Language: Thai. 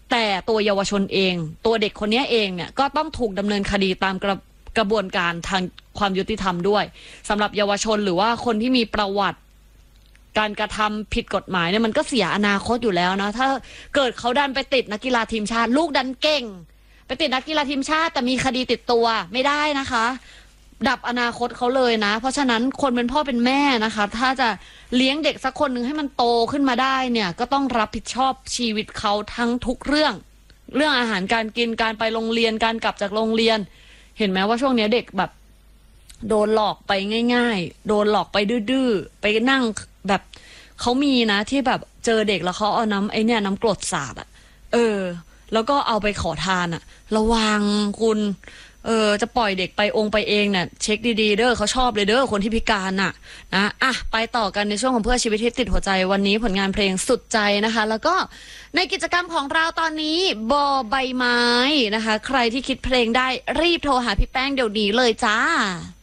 แต่ตัวเยาวชนเองตัวเด็กคนนี้เองเนี่ยก็ต้องถูกดำเนินคดีตามกระบวนการทางความยุติธรรมด้วยสำหรับเยาวชนหรือว่าคนที่มีประวัติการกระทำผิดกฎหมายเนี่ยมันก็เสียอนาคตอยู่แล้วนะถ้าเกิดเขาดันไปติดนักกีฬาทีมชาติลูกดันเก่งไปติดนักกีฬาทีมชาติแต่มีคดีติดตัวไม่ได้นะคะดับอนาคตเขาเลยนะเพราะฉะนั้นคนเป็นพ่อเป็นแม่นะคะถ้าจะเลี้ยงเด็กสักคนหนึ่งให้มันโตขึ้นมาได้เนี่ยก็ต้องรับผิดชอบชีวิตเขาทั้งทุกเรื่องอาหารการกินการไปโรงเรียนการกลับจากโรงเรียนเห็นไหมว่าช่วงนี้เด็กแบบโดนหลอกไปง่ายๆโดนหลอกไปดื้อๆไปนั่งแบบเขามีนะที่แบบเจอเด็กแล้วเขาเอาน้ำน้ำกรดสาดอ่ะแล้วก็เอาไปขอทานอ่ะระวังคุณจะปล่อยเด็กไปไปเองเนี่ยเช็คดีๆเด้อเขาชอบเลยเด้อคนที่พิการน่ะนะไปต่อกันในช่วงของเพื่อชีวิตที่ติดหัวใจวันนี้ผลงานเพลงสุดใจนะคะแล้วก็ในกิจกรรมของเราตอนนี้บอใบไม้นะคะใครที่คิดเพลงได้รีบโทรหาพี่แป้งเดี๋ยวนี้เลยจ้า